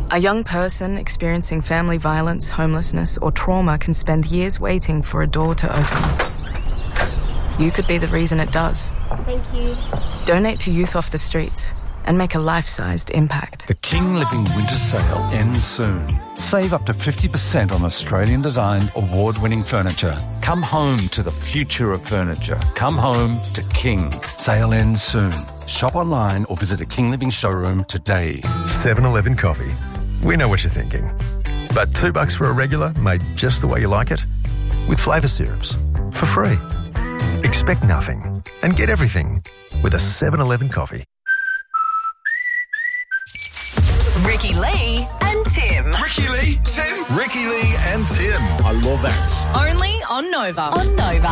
A young person experiencing family violence, homelessness, or trauma can spend years waiting for a door to open. You could be the reason it does. Thank you. Donate to Youth Off the Streets and make a life-sized impact. The King Living Winter Sale ends soon. Save up to 50% on Australian-designed, award-winning furniture. Come home to the future of furniture. Come home to King. Sale ends soon. Shop online or visit a King Living showroom today. 7-Eleven coffee. We know what you're thinking. But $2 for a regular made just the way you like it? With flavour syrups. For free. Expect nothing and get everything with a 7-Eleven coffee. Ricky Lee and Tim. Ricky Lee, Tim. Ricky Lee and Tim. I love that. Only on Nova. On Nova.